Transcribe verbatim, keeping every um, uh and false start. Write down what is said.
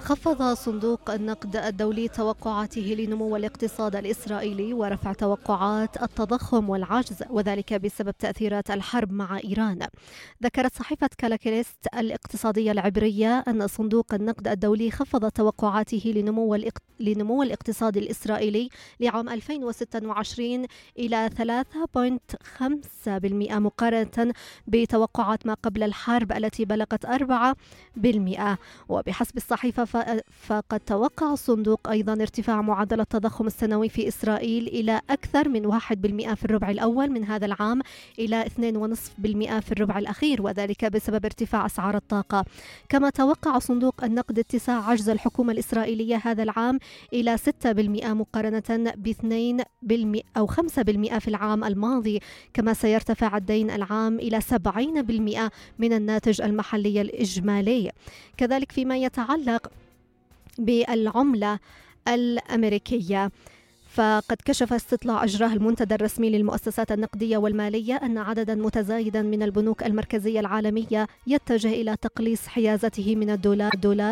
خفض صندوق النقد الدولي توقعاته لنمو الاقتصاد الإسرائيلي ورفع توقعات التضخم والعجز، وذلك بسبب تأثيرات الحرب مع إيران. ذكرت صحيفة كالاكليست الاقتصادية العبرية أن صندوق النقد الدولي خفض توقعاته لنمو لنمو الاقتصاد الإسرائيلي لعام ألفين وستة وعشرين إلى ثلاثة فاصلة خمسة بالمئة مقارنة بتوقعات ما قبل الحرب التي بلغت أربعة بالمئة. وبحسب الصحيفة فقد توقع الصندوق أيضا ارتفاع معدل التضخم السنوي في إسرائيل إلى أكثر من واحد بالمئة في الربع الأول من هذا العام إلى اثنين فاصلة خمسة بالمئة في الربع الأخير، وذلك بسبب ارتفاع أسعار الطاقة. كما توقع صندوق النقد اتساع عجز الحكومة الإسرائيلية هذا العام إلى ستة بالمئة مقارنة باثنين بالمئة أو خمسة بالمئة في العام الماضي. كما سيرتفع الدين العام إلى سبعين بالمئة من الناتج المحلي الإجمالي. كذلك فيما يتعلق بالعملة الأمريكية، فقد كشف استطلاع أجراه المنتدى الرسمي للمؤسسات النقدية والمالية أن عددا متزايدا من البنوك المركزية العالمية يتجه إلى تقليص حيازته من الدولار